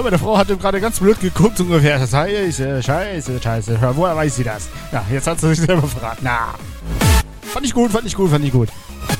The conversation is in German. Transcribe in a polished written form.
meine Frau hat ihm gerade ganz blöd geguckt, ungefähr. Scheiße. Woher weiß sie das? Ja, jetzt hat sie sich selber verraten. Na. Fand ich gut.